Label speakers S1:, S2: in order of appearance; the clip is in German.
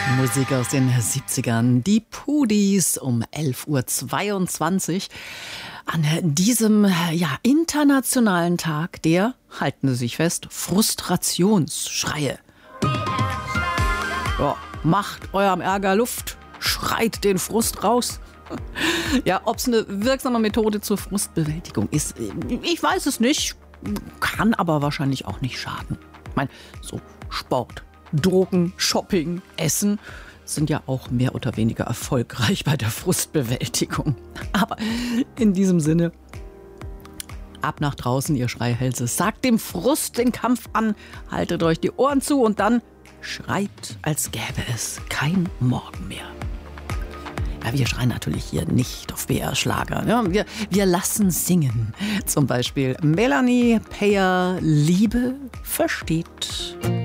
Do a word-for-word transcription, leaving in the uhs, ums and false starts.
S1: Musik aus den siebzigern, die Pudis um elf Uhr zweiundzwanzig. An diesem ja, internationalen Tag der, halten Sie sich fest, Frustrationsschreie. Ja, macht eurem Ärger Luft, schreit den Frust raus. Ja, ob es eine wirksame Methode zur Frustbewältigung ist, ich weiß es nicht, kann aber wahrscheinlich auch nicht schaden. Ich meine, so Sport, Drogen, Shopping, Essen sind ja auch mehr oder weniger erfolgreich bei der Frustbewältigung. Aber in diesem Sinne, ab nach draußen, ihr Schreihälse. Sagt dem Frust den Kampf an, haltet euch die Ohren zu und dann schreit, als gäbe es kein Morgen mehr. Ja, wir schreien natürlich hier nicht auf B R Schlager. Ja, wir, wir lassen singen. Zum Beispiel Melanie Payer, Liebe versteht.